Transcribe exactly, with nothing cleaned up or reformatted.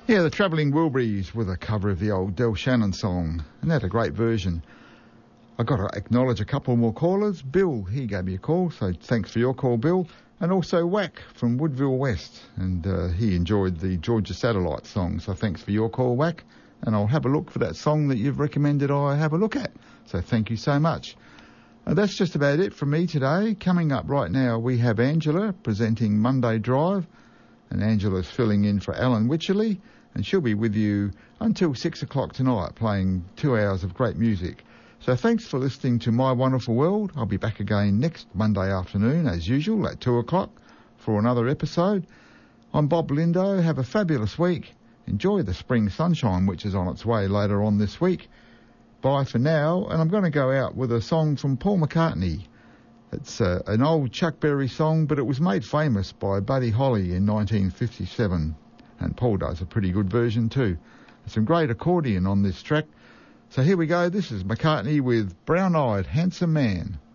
Yeah, the Travelling Wilburys with a cover of the old Del Shannon song, and that's a great version. I've got to acknowledge a couple more callers. Bill, he gave me a call, so thanks for your call, Bill. And also Wack from Woodville West, and uh, he enjoyed the Georgia Satellite song, so thanks for your call, Wack. And I'll have a look for that song that you've recommended I have a look at. So thank you so much. Uh, that's just about it from me today. Coming up right now, we have Angela presenting Monday Drive, and Angela's filling in for Alan Wycherley, and she'll be with you until six o'clock tonight, playing two hours of great music. So thanks for listening to My Wonderful World. I'll be back again next Monday afternoon, as usual, at two o'clock for another episode. I'm Bob Lindo. Have a fabulous week. Enjoy the spring sunshine, which is on its way later on this week. Bye for now, and I'm going to go out with a song from Paul McCartney. It's uh, an old Chuck Berry song, but it was made famous by Buddy Holly in nineteen fifty-seven. And Paul does a pretty good version too. There's some great accordion on this track. So here we go. This is McCartney with Brown-Eyed Handsome Man.